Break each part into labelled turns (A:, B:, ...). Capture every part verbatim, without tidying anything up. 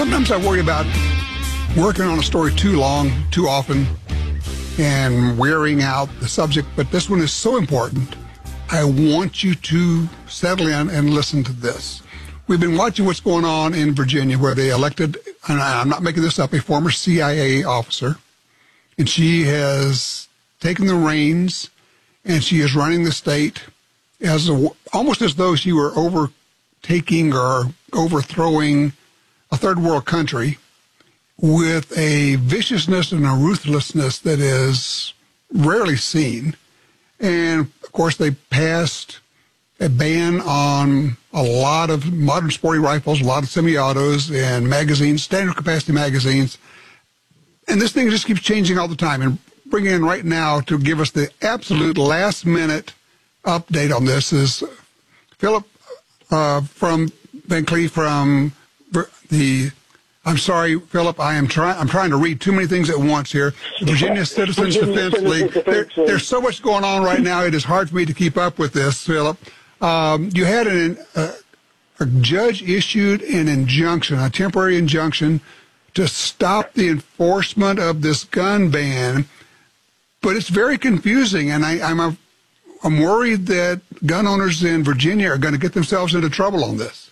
A: Sometimes I worry about working on a story too long, too often, and wearing out the subject, but this one is so important. I want you to settle in and listen to this. We've been watching what's going on in Virginia, where they elected, and I'm not making this up, a former C I A officer, and she has taken the reins, and she is running the state as a, almost as though she were overtaking or overthrowing a third world country, with a viciousness and a ruthlessness that is rarely seen. And, of course, they passed a ban on a lot of modern sporting rifles, a lot of semi-autos and magazines, standard capacity magazines. And this thing just keeps changing all the time. And bringing in right now to give us the absolute last-minute update on this is Philip uh, from Van Cleef from the... I'm sorry, Philip. I am trying. I'm trying to read too many things at once here. Virginia Citizens Defense League. There, there's so much going on right now. It is hard for me to keep up with this, Philip. Um, you had an, uh, a judge issued an injunction, a temporary injunction, to stop the enforcement of this gun ban, but it's very confusing, and I, I'm a, I'm worried that gun owners in Virginia are going to get themselves into trouble on this.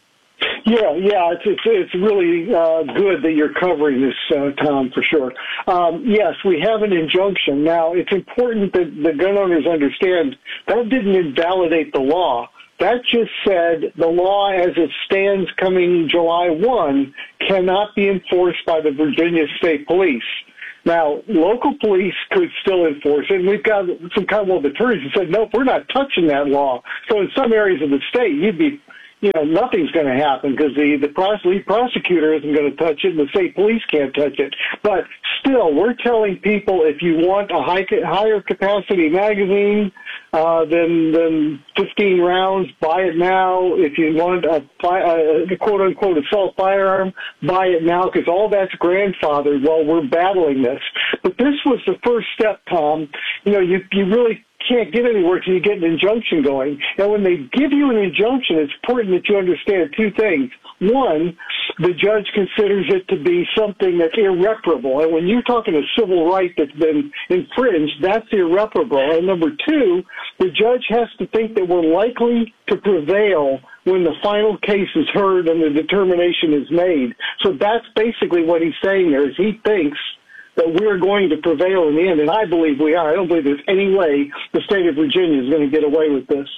B: Yeah, yeah, it's it's, it's really uh, good that you're covering this, uh, Tom, for sure. Um, yes, we have an injunction. Now, it's important that the gun owners understand that didn't invalidate the law. That just said the law as it stands coming July first cannot be enforced by the Virginia State Police. Now, local police could still enforce it, and we've got some Commonwealth attorneys who said, nope, we're not touching that law. So in some areas of the state, you'd be you know, nothing's going to happen because the, the pros- lead prosecutor isn't going to touch it and the state police can't touch it. But still, we're telling people if you want a high, higher capacity magazine uh, than, than fifteen rounds, buy it now. If you want a, a, a quote-unquote assault firearm, buy it now because all that's grandfathered while we're battling this. But this was the first step, Tom. You know, you, you really can't get anywhere until you get an injunction going. And when they give you an injunction, it's important that you understand two things. One, the judge considers it to be something that's irreparable. And when you're talking a civil right that's been infringed, that's irreparable. And number two, the judge has to think that we're likely to prevail when the final case is heard and the determination is made. So that's basically what he's saying there, is he thinks that we're going to prevail in the end, and I believe we are. I don't believe there's any way the state of Virginia is going to get away with this.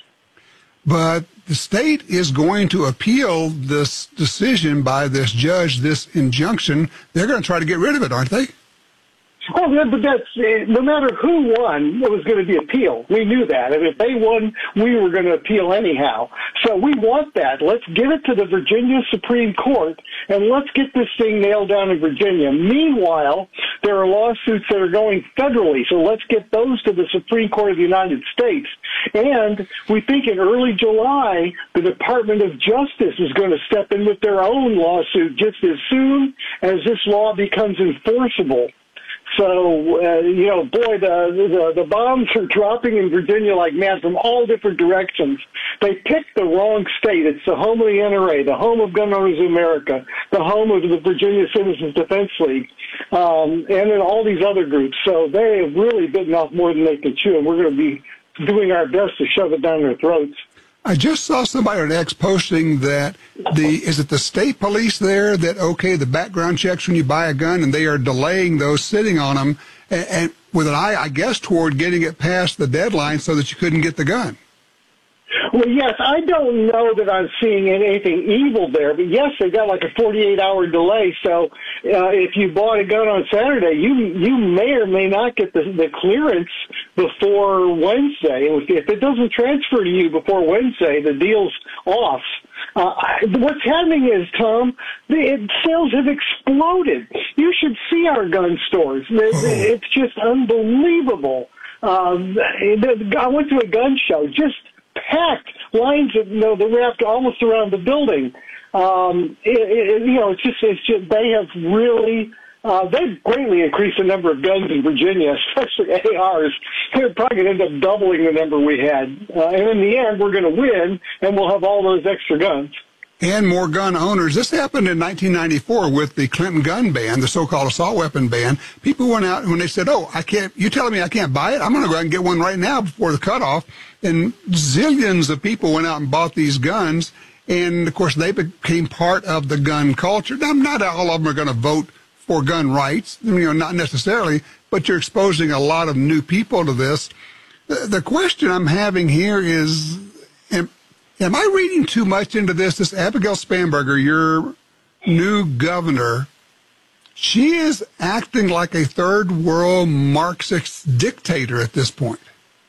A: But the state is going to appeal this decision by this judge, this injunction. They're going to try to get rid of it, aren't they?
B: Oh, but that's, no matter who won, it was going to be appealed. We knew that. And if they won, we were going to appeal anyhow. So we want that. Let's give it to the Virginia Supreme Court, and let's get this thing nailed down in Virginia. Meanwhile, there are lawsuits that are going federally, so let's get those to the Supreme Court of the United States. And we think in early July, the Department of Justice is going to step in with their own lawsuit just as soon as this law becomes enforceable. So, uh, you know, boy, the, the the bombs are dropping in Virginia like mad from all different directions. They picked the wrong state. It's the home of the N R A, the home of Gun Owners of America, the home of the Virginia Citizens Defense League, um, and then all these other groups. So they have really bitten off more than they can chew, and we're going to be doing our best to shove it down their throats.
A: I just saw somebody on X posting that the, is it the state police there that, okay, the background checks when you buy a gun, and they are delaying those, sitting on them, and, and with an eye, I guess, toward getting it past the deadline so that you couldn't get the gun.
B: Well, yes, I don't know that I'm seeing anything evil there, but yes, they got like a forty-eight hour delay. So uh, if you bought a gun on Saturday, you you may or may not get the, the clearance before Wednesday. If it doesn't transfer to you before Wednesday, the deal's off. Uh, I, what's happening is, Tom, the it, sales have exploded. You should see our gun stores. It, it's just unbelievable. Um, I went to a gun show, just packed lines of, you know, the wrapped almost around the building. Um, it, it, you know, it's just, it's just, they have really, uh, they've greatly increased the number of guns in Virginia, especially A Rs. They're probably going to end up doubling the number we had. Uh, and in the end, we're going to win, and we'll have all those extra guns.
A: and more gun owners. This happened in nineteen ninety-four with the Clinton gun ban, the so-called assault weapon ban. People went out when they said, oh, I can't, you telling me I can't buy it? I'm going to go out and get one right now before the cutoff. And zillions of people went out and bought these guns. And, of course, they became part of the gun culture. Now, not all of them are going to vote for gun rights, you know, not necessarily, but you're exposing a lot of new people to this. The, the question I'm having here is, am, am I reading too much into this? This Abigail Spanberger, your new governor, she is acting like a third world Marxist dictator at this point.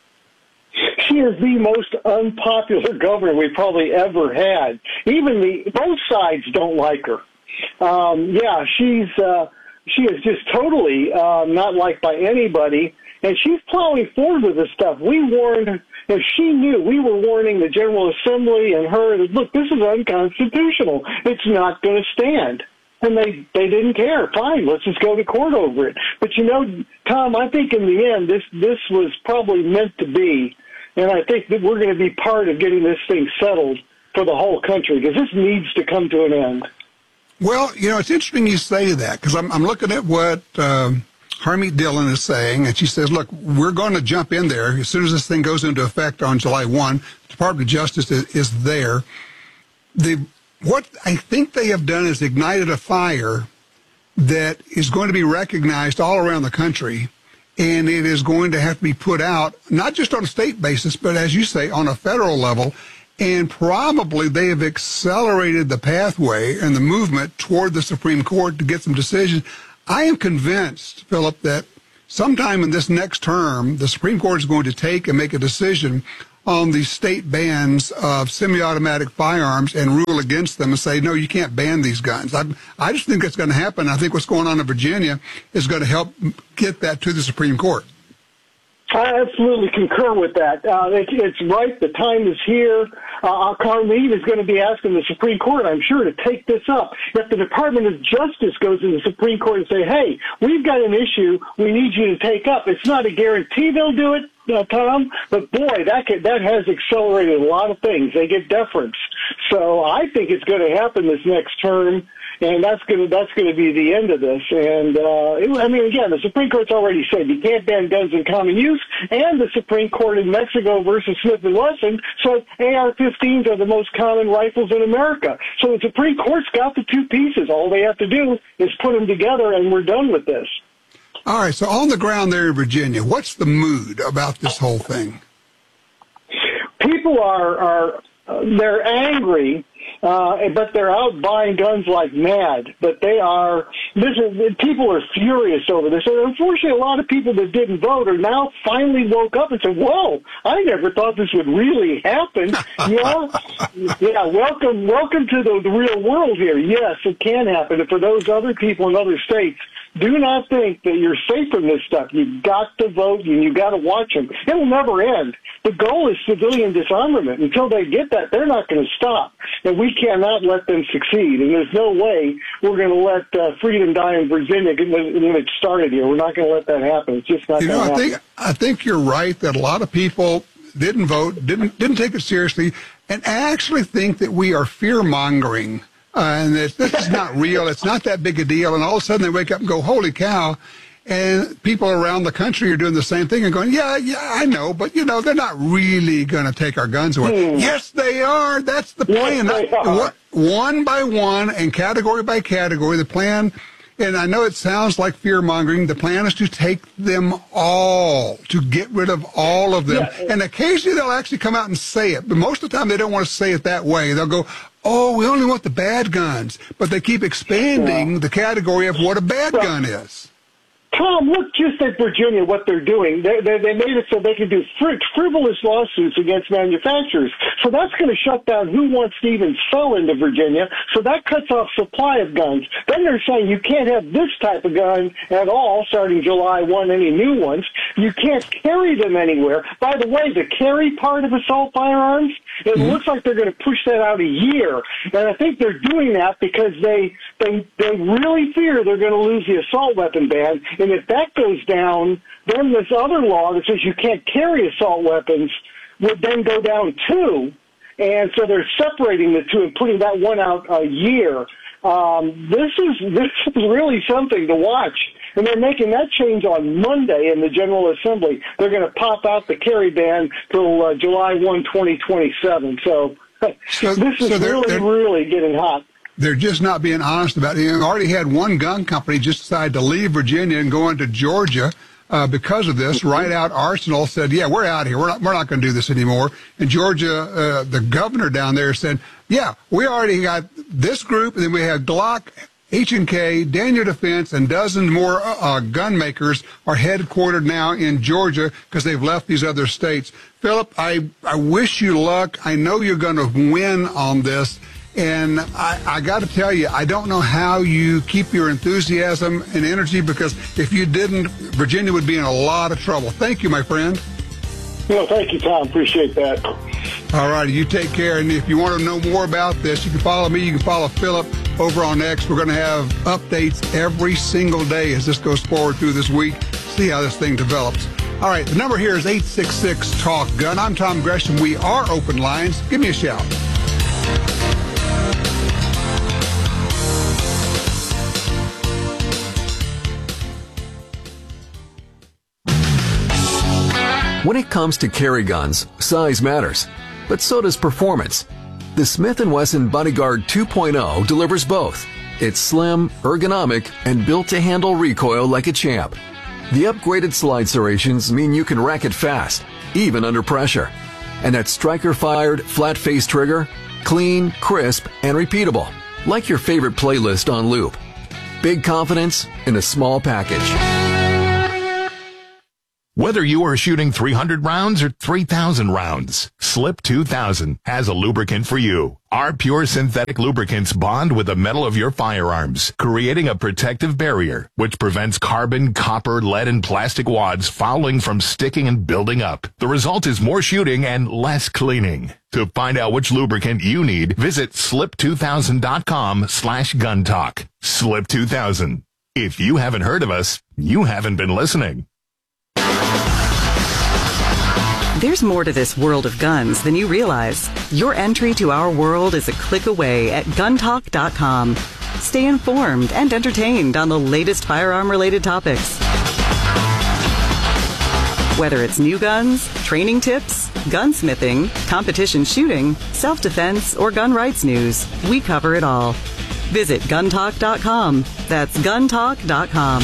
B: She is the most unpopular governor we probably ever had. Even the both sides don't like her. Um, yeah, she's uh, she is just totally uh, not liked by anybody, and she's plowing forward with this stuff. We warned, if she knew, we were warning the General Assembly and her that, look, this is unconstitutional. It's not going to stand. And they, they didn't care. Fine, let's just go to court over it. But, you know, Tom, I think in the end this, this was probably meant to be. And I think that we're going to be part of getting this thing settled for the whole country, because this needs to come to an end.
A: Well, you know, it's interesting you say that, because I'm, I'm looking at what um, Harmeet Dillon is saying, and she says, look, we're going to jump in there. As soon as this thing goes into effect on July first, the Department of Justice is, is there. The, what I think they have done is ignited a fire that is going to be recognized all around the country. And it is going to have to be put out, not just on a state basis, but as you say, on a federal level. And probably they have accelerated the pathway and the movement toward the Supreme Court to get some decisions. I am convinced, Philip, that sometime in this next term, the Supreme Court is going to take and make a decision on the state bans of semi-automatic firearms and rule against them and say, no, you can't ban these guns. I, I just think it's going to happen. I think what's going on in Virginia is going to help get that to the Supreme Court.
B: I absolutely concur with that. Uh, it, it's right. The time is here. Uh, Carlene is going to be asking the Supreme Court, I'm sure, to take this up. If the Department of Justice goes to the Supreme Court and say, hey, we've got an issue we need you to take up, it's not a guarantee they'll do it, uh, Tom, but boy, that could, that has accelerated a lot of things. They get deference. So I think it's going to happen this next term. And that's going to that's going to be the end of this. And uh, it, I mean, again, the Supreme Court's already said you can't ban guns in common use, and the Supreme Court in Mexico versus Smith and Wesson said A R fifteens are the most common rifles in America. So the Supreme Court's got the two pieces. All they have to do is put them together, and we're done with this.
A: All right. So on the ground there in Virginia, what's the mood about this whole thing?
B: People are are uh, they're angry. Uh, but they're out buying guns like mad. But they are, this is, people are furious over this. And unfortunately, a lot of people that didn't vote are now finally woke up and said, whoa, I never thought this would really happen. Yeah, yeah, welcome, welcome to the, the real world here. Yes, it can happen. And for those other people in other states, do not think that you're safe from this stuff. You've got to vote and you've got to watch them. It'll never end. The goal is civilian disarmament. Until they get that, they're not going to stop. And we cannot let them succeed. And there's no way we're going to let uh, freedom die in Virginia when it started here. We're not going to let that happen. It's just not
A: you
B: going
A: know,
B: to happen.
A: I think, I think you're right that a lot of people didn't vote, didn't didn't take it seriously, and actually think that we are fear-mongering. Uh, and that this is not real. It's not that big a deal. And all of a sudden they wake up and go, holy cow. And people around the country are doing the same thing and going, yeah, yeah, I know. But, you know, they're not really going to take our guns away. Hmm. Yes, they are. That's the plan.
B: Yes, they are.
A: One by one and category by category, the plan, and I know it sounds like fear-mongering, the plan is to take them all, to get rid of all of them. Yeah. And occasionally they'll actually come out and say it. But most of the time they don't want to say it that way. They'll go, oh, we only want the bad guns. But they keep expanding yeah. the category of what a bad right. gun is.
B: Tom, look just at Virginia, what they're doing. They, they, they made it so they can do fri- frivolous lawsuits against manufacturers. So that's going to shut down who wants to even sell into Virginia. So that cuts off supply of guns. Then they're saying you can't have this type of gun at all starting July first, any new ones. You can't carry them anywhere. By the way, the carry part of assault firearms, it mm-hmm. looks like they're going to push that out a year. And I think they're doing that because they, they, they really fear they're going to lose the assault weapon ban. And if that goes down, then this other law that says you can't carry assault weapons would then go down too. And so they're separating the two and putting that one out a year. Um, this is this is really something to watch. And they're making that change on Monday in the General Assembly. They're going to pop out the carry ban till uh, July first, twenty twenty-seven. So,
A: so
B: this is
A: so they're,
B: really,
A: they're,
B: really getting hot.
A: They're just not being honest about it. You already had one gun company just decide to leave Virginia and go into Georgia uh, because of this. Right Out Arsenal said, yeah, we're out here. We're not, we're not going to do this anymore. And Georgia, uh, the governor down there said, yeah, we already got this group, and then we have Glock, H and K, Daniel Defense, and dozens more uh, gun makers are headquartered now in Georgia because they've left these other states. Philip, I, I wish you luck. I know you're going to win on this. And I, I got to tell you, I don't know how you keep your enthusiasm and energy, because if you didn't, Virginia would be in a lot of trouble. Thank you, my friend.
B: No, thank you, Tom. Appreciate that.
A: All right, you take care. And if you want to know more about this, you can follow me. You can follow Philip over on X. We're going to have updates every single day as this goes forward through this week. See how this thing develops. All right, the number here is eight six six talk gun. I'm Tom Gresham. We are Open Lines. Give me a shout.
C: When it comes to carry guns, size matters, but so does performance. The Smith and Wesson Bodyguard two point oh delivers both. It's slim, ergonomic, and built to handle recoil like a champ. The upgraded slide serrations mean you can rack it fast, even under pressure. And that striker-fired, flat-face trigger, clean, crisp, and repeatable, like your favorite playlist on loop. Big confidence in a small package.
D: Whether you are shooting three hundred rounds or three thousand rounds, Slip two thousand has a lubricant for you. Our pure synthetic lubricants bond with the metal of your firearms, creating a protective barrier which prevents carbon, copper, lead, and plastic wads fouling from sticking and building up. The result is more shooting and less cleaning. To find out which lubricant you need, visit slip two thousand dot com slash gun talk. Slip two thousand. If you haven't heard of us, you haven't been listening.
E: There's more to this world of guns than you realize. Your entry to our world is a click away at gun talk dot com. Stay informed and entertained on the latest firearm-related topics. Whether it's new guns, training tips, gunsmithing, competition shooting, self-defense, or gun rights news, we cover it all. Visit gun talk dot com. That's gun talk dot com.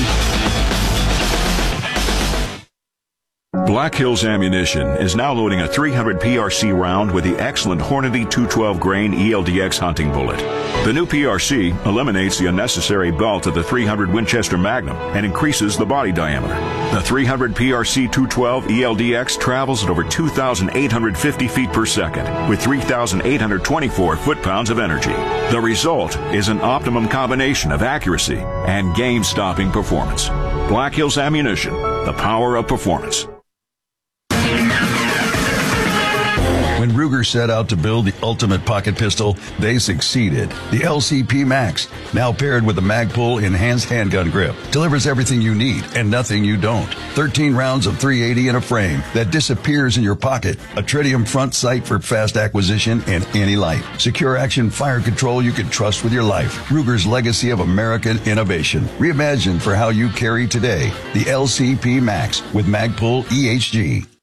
F: Black Hills Ammunition is now loading a three hundred P R C round with the excellent Hornady two twelve grain E L D X hunting bullet. The new P R C eliminates the unnecessary belt of the three hundred Winchester Magnum and increases the body diameter. The three hundred P R C two twelve E L D X travels at over two thousand eight hundred fifty feet per second with three thousand eight hundred twenty-four foot-pounds of energy. The result is an optimum combination of accuracy and game-stopping performance. Black Hills Ammunition, the power of performance.
G: When Ruger set out to build the ultimate pocket pistol, they succeeded. The L C P Max, now paired with the Magpul enhanced handgun grip, delivers everything you need and nothing you don't. thirteen rounds of three eighty in a frame that disappears in your pocket. A tritium front sight for fast acquisition and any light. Secure action fire control you can trust with your life. Ruger's legacy of American innovation. Reimagined for how you carry today. The L C P Max with Magpul E H G.